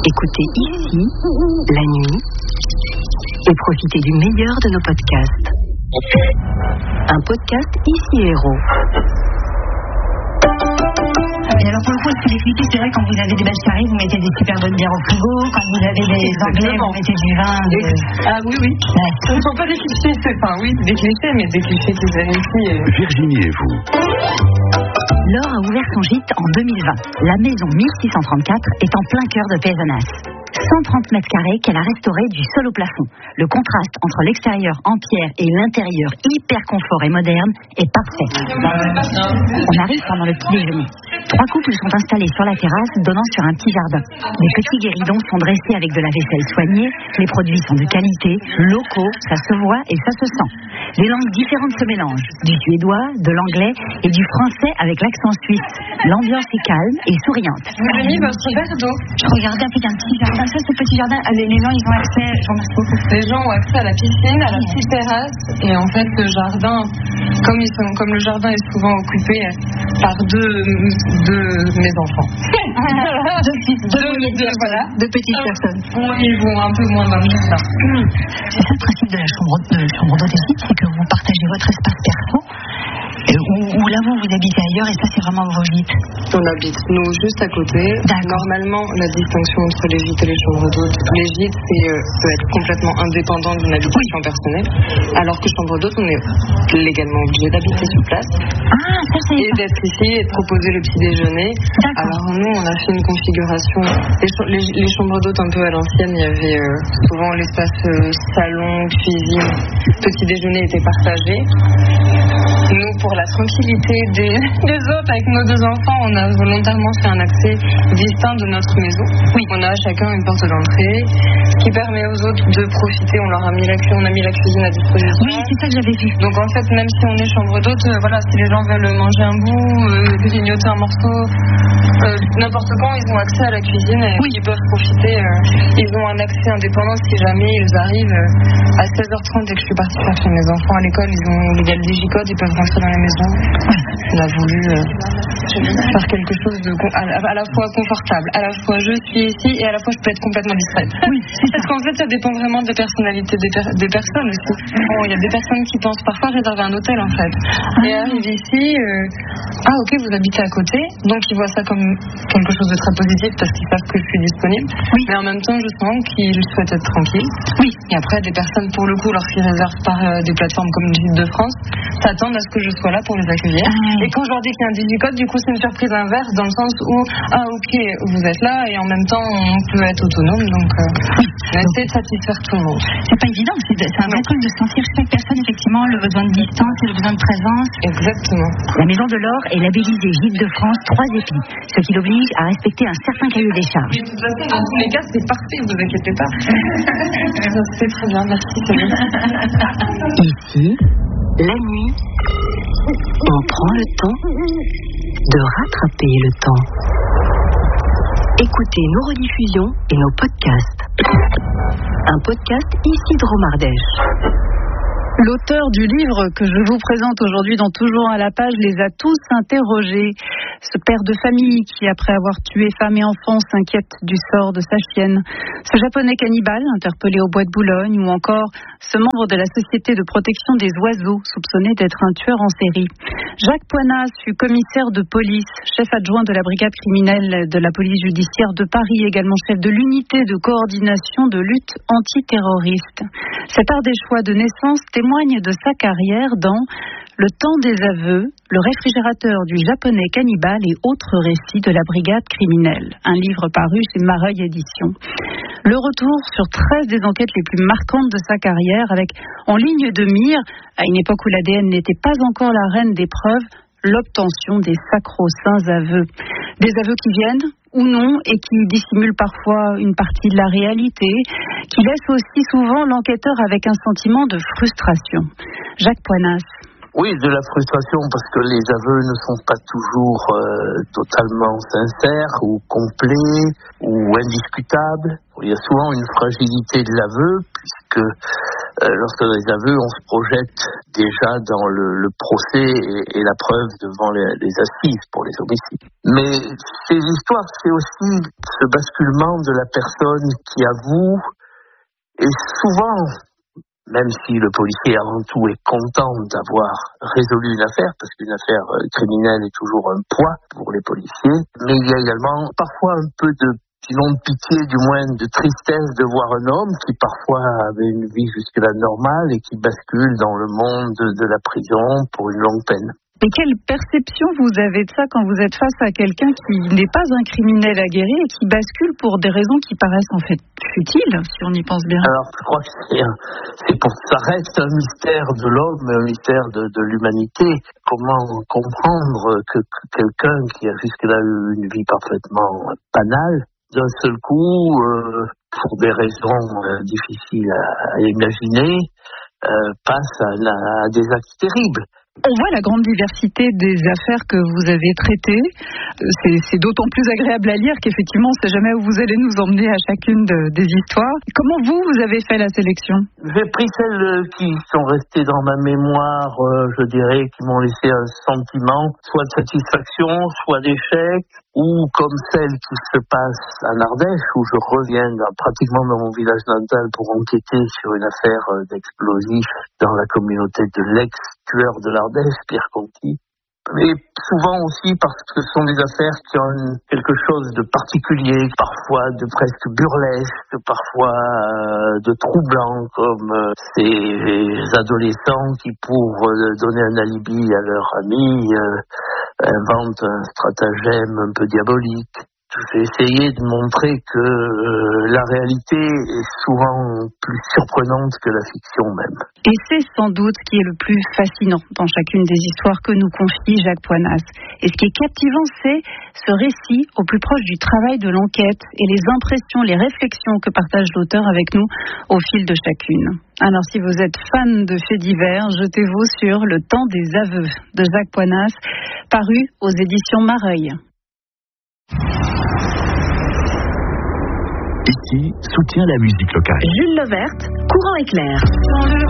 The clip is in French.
Écoutez ici, la nuit, et profitez du meilleur de nos podcasts. Un podcast Ici Héros. Et alors pour le coup, ce que c'est vrai, quand vous avez des belles soirées, vous mettez des super bonnes bières au frigo. Quand vous avez des anglais, vous mettez du vin. Ah oui. Ouais. Ce ne sont pas des clichés, des clichés, mais des clichés qui se vérifient. Virginie et vous. Laure a ouvert son gîte en 2020. La maison 1634 est en plein cœur de Pézenas. 130 mètres carrés qu'elle a restauré du sol au plafond. Le contraste entre l'extérieur en pierre et l'intérieur hyper confort et moderne est parfait. On arrive pendant le petit déjeuner. 3 couples sont installés sur la terrasse donnant sur un petit jardin. Des petits guéridons sont dressés avec de la vaisselle soignée. Les produits sont de qualité, locaux, ça se voit et ça se sent. Les langues différentes se mélangent. Du suédois, de l'anglais et du français avec l'accent suisse. L'ambiance est calme et souriante. Vous avez mis votre verre d'eau. Je regardais avec un petit jardin. Ça, ce petit jardin, les gens, ils ont accès. Les gens ont accès à la piscine, à la petite terrasse. Et en fait, le jardin, comme le jardin est souvent occupé par deux mes enfants. Deux petites personnes. Ils vont un peu moins dans le jardin. C'est ça le principe de la chambre d'hôte des sites, c'est que vous partagez votre espace perso. Ou là, vous habitez ailleurs et ça, c'est vraiment vos gîtes. On habite, nous, juste à côté. Normalement, la distinction entre les gîtes et les chambres d'hôtes, les gîtes, peut être complètement indépendant d'une habitation personnelle, alors que chambre d'hôte, on est légalement obligé d'habiter sur place. Ah, ça c'est... Et d'être ici et de proposer le petit déjeuner. D'accord. Alors nous, on a fait une configuration. Les chambres d'hôtes un peu à l'ancienne, il y avait souvent l'espace salon, cuisine, petit déjeuner était partagé. Nous, pour la tranquillité des autres, avec nos 2 enfants, on a volontairement fait un accès distinct de notre maison. Oui. On a chacun une porte d'entrée qui permet aux autres de profiter. On a mis la cuisine à disposition. Oui, c'est ça que j'avais vu. Donc en fait, même si on est chambre d'hôte, si les gens veulent manger un bout, grignoter un morceau, n'importe quand, ils ont accès à la cuisine et ils peuvent profiter. Ils ont un accès indépendant si jamais ils arrivent à 16h30 dès que je suis partie chercher mes enfants à l'école. Il y a le digicode, ils peuvent rentrer dans la maison. On a voulu faire quelque chose de à la fois confortable, à la fois je suis ici et à la fois je peux être complètement distraite. Oui, parce qu'en fait ça dépend vraiment des personnalités des personnes aussi. Bon, il y a des personnes qui pensent parfois réserver un hôtel en fait. Et arrivent ici, ok, vous habitez à côté, donc ils voient ça comme quelque chose de très positif parce qu'ils savent que je suis disponible. Oui. Mais en même temps je sens qu'ils souhaitent être tranquilles. Oui. Et après des personnes pour le coup lorsqu'ils réservent par des plateformes comme le Gîte de France, s'attendent à ce que je sois là pour les accueillir. Et quand je leur dis qu'il y a un digicode, du coup c'est une surprise inverse dans le sens où ok, vous êtes là et en même temps on peut être autonome, donc on essaie de satisfaire tout le monde. C'est pas évident, c'est un vrai truc de sentir chaque personne effectivement le besoin de distance et le besoin de présence. Exactement. La maison de Laure est labellisée Gîte de France 3 épis, ce qui l'oblige à respecter un certain cahier des charges. Mais de toute façon, dans tous les cas, c'est parfait, vous inquiétez pas. C'est très bien, merci. Ici, la nuit, on prend le temps de rattraper le temps. Écoutez nos rediffusions et nos podcasts. Un podcast Isidro Mardèche. L'auteur du livre que je vous présente aujourd'hui dans Toujours à la page les a tous interrogés. Ce père de famille qui, après avoir tué femme et enfant, s'inquiète du sort de sa chienne. Ce japonais cannibale interpellé au bois de Boulogne, ou encore ce membre de la Société de protection des oiseaux soupçonné d'être un tueur en série. Jacques Poinas fut commissaire de police, chef adjoint de la brigade criminelle de la police judiciaire de Paris, également chef de l'unité de coordination de lutte antiterroriste. Cet art des choix de naissance témoigne de sa carrière dans Le temps des aveux, le réfrigérateur du japonais cannibale et autres récits de la brigade criminelle. Un livre paru chez Mareuil Éditions. Le retour sur 13 des enquêtes les plus marquantes de sa carrière avec, en ligne de mire, à une époque où l'ADN n'était pas encore la reine des preuves, l'obtention des sacro-saints aveux. Des aveux qui viennent ou non et qui dissimulent parfois une partie de la réalité, qui laissent aussi souvent l'enquêteur avec un sentiment de frustration. Jacques Poinas. Oui, de la frustration parce que les aveux ne sont pas toujours totalement sincères ou complets ou indiscutables. Il y a souvent une fragilité de l'aveu puisque lorsqu'on a des aveux, on se projette déjà dans le procès et la preuve devant les assises pour les homicides. Mais ces histoires, c'est aussi ce basculement de la personne qui avoue, et souvent, même si le policier avant tout est content d'avoir résolu une affaire, parce qu'une affaire criminelle est toujours un poids pour les policiers, mais il y a également parfois un peu sinon de pitié, du moins de tristesse de voir un homme qui parfois avait une vie jusque-là normale et qui bascule dans le monde de la prison pour une longue peine. Et quelle perception vous avez de ça quand vous êtes face à quelqu'un qui n'est pas un criminel aguerri et qui bascule pour des raisons qui paraissent en fait futiles, si on y pense bien? Alors, je crois que ça reste un mystère de l'homme, un mystère de l'humanité. Comment comprendre que quelqu'un qui a jusque-là eu une vie parfaitement banale, d'un seul coup, pour des raisons difficiles à imaginer, passe à des actes terribles. On voit la grande diversité des affaires que vous avez traitées. C'est d'autant plus agréable à lire qu'effectivement, on ne sait jamais où vous allez nous emmener à chacune des histoires. Comment vous avez fait la sélection? J'ai pris celles qui sont restées dans ma mémoire, je dirais, qui m'ont laissé un sentiment, soit de satisfaction, soit d'échec, ou comme celle qui se passe en Ardèche, où je reviens pratiquement dans mon village natal pour enquêter sur une affaire d'explosifs dans la communauté de l'ex-tueur de l'Ardèche, Pierre Conti. Mais souvent aussi parce que ce sont des affaires qui ont quelque chose de particulier, parfois de presque burlesque, parfois de troublant, comme ces adolescents qui, pour donner un alibi à leur ami, inventent un stratagème un peu diabolique. J'ai essayé de montrer que la réalité est souvent plus surprenante que la fiction même. Et c'est sans doute ce qui est le plus fascinant dans chacune des histoires que nous confie Jacques Poinas. Et ce qui est captivant, c'est ce récit au plus proche du travail de l'enquête et les impressions, les réflexions que partage l'auteur avec nous au fil de chacune. Alors si vous êtes fan de faits divers, jetez-vous sur Le Temps des aveux de Jacques Poinas, paru aux éditions Mareuil. Ici, soutient la musique locale. Jules Levert, Courant Éclair.